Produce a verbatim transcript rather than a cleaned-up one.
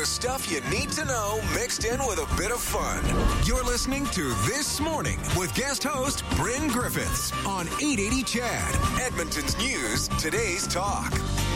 The stuff you need to know mixed in with a bit of fun. You're listening to This Morning with guest host Bryn Griffiths on eight eighty C H A D, Edmonton's News, Today's Talk.